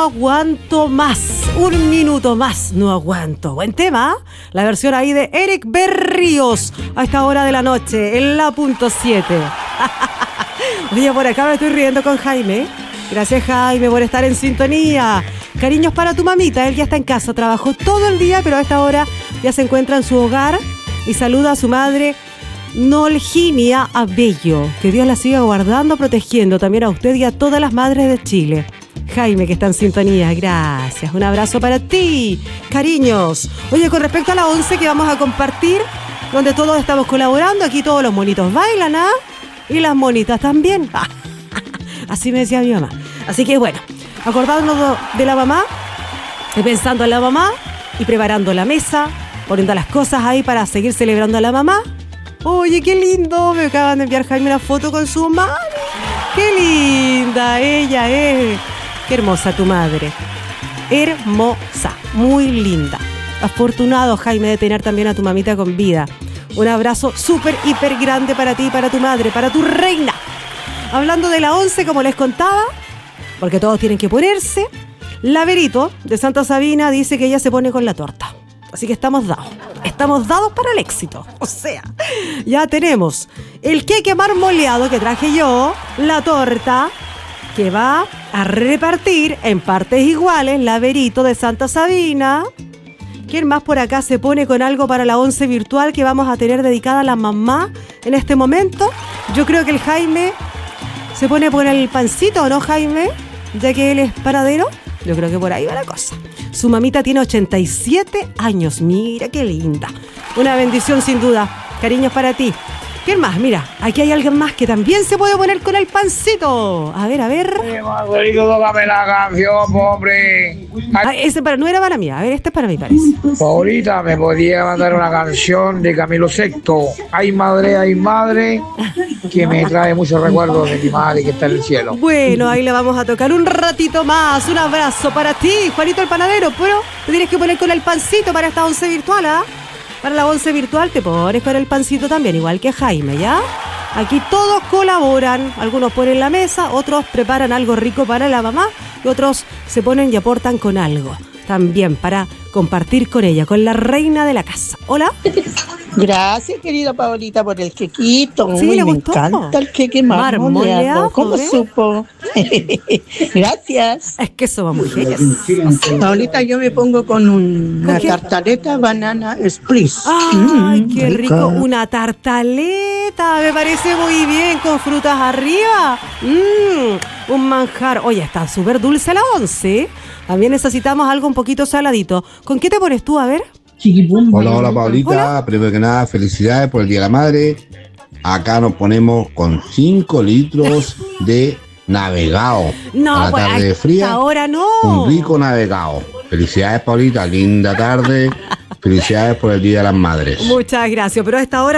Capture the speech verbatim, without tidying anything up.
aguanto más. Un minuto más, no aguanto. Buen tema, ¿eh? La versión ahí de Eric Berríos a esta hora de la noche, en la punto siete. Oye, por acá me estoy riendo con Jaime. Gracias, Jaime, por estar en sintonía. Cariños para tu mamita, él ya está en casa, trabajó todo el día, pero a esta hora ya se encuentra en su hogar y saluda a su madre, Nolginia Abello. Que Dios la siga guardando, protegiendo también a usted y a todas las madres de Chile. Jaime, que está en sintonía, gracias. Un abrazo para ti, cariños. Oye, con respecto a la once que vamos a compartir, donde todos estamos colaborando, aquí todos los monitos bailan, ¿ah? Y las monitas también. Así me decía mi mamá. Así que bueno, acordándonos de la mamá, y pensando en la mamá, y preparando la mesa, poniendo las cosas ahí para seguir celebrando a la mamá. Oye, qué lindo, me acaban de enviar Jaime una foto con su mami. Qué linda ella es. Qué hermosa tu madre. Hermosa, muy linda. Afortunado, Jaime, de tener también a tu mamita con vida. Un abrazo súper, hiper grande para ti y para tu madre, para tu reina. Hablando de la once, como les contaba, porque todos tienen que ponerse, la Verito de Santa Sabina dice que ella se pone con la torta. Así que estamos dados. Estamos dados para el éxito. O sea, ya tenemos el queque marmoleado que traje yo, la torta que va a repartir en partes iguales la Verito de Santa Sabina. ¿Quién más por acá se pone con algo para la once virtual que vamos a tener dedicada a la mamá en este momento? Yo creo que el Jaime se pone por el pancito, ¿no, Jaime? Ya que él es paradero. Yo creo que por ahí va la cosa. Su mamita tiene ochenta y siete años. Mira qué linda. Una bendición sin duda. Cariños para ti. ¿Quién más? Mira, aquí hay alguien más que también se puede poner con el pancito. A ver, a ver. Oye, Margarito, tócame la canción, pobre. Ah, ese para, no era para mí. A ver, este es para mí, parece. Favorita, me podía mandar una canción de Camilo Sexto. Ay, madre, ay, madre, que me trae muchos recuerdos de mi madre que está en el cielo. Bueno, ahí le vamos a tocar un ratito más. Un abrazo para ti, Juanito el panadero. Pero te tienes que poner con el pancito para esta once virtual, ¿ah? ¿eh? Para la once virtual te pones con el pancito también, igual que Jaime, ¿ya? Aquí todos colaboran, algunos ponen la mesa, otros preparan algo rico para la mamá y otros se ponen y aportan con algo también para compartir con ella, con la reina de la casa. ¿Hola? Gracias, querida Paolita, por el quequito. Sí, Uy, le me gustó. encanta el queque marmoleado. Marmoleado, ¿Cómo ¿eh? supo? Gracias. Es que somos mujeres. Paolita, yo me pongo con una ¿Con qué? tartaleta banana split. ¡Ay, Mm, qué rico! rica. Una tartaleta, me parece muy bien, con frutas arriba. Mmm, un manjar. Oye, está súper dulce la once. También necesitamos algo un poquito saladito. ¿Con qué te pones tú? A ver. Hola, hola Paulita, Hola. primero que nada felicidades por el Día de la Madre. Acá nos ponemos con cinco litros de navegado. No, a la pues tarde a fría, esta hora no. un rico navegado. Felicidades Paulita, linda tarde. Felicidades por el Día de las Madres. Muchas gracias, pero a esta hora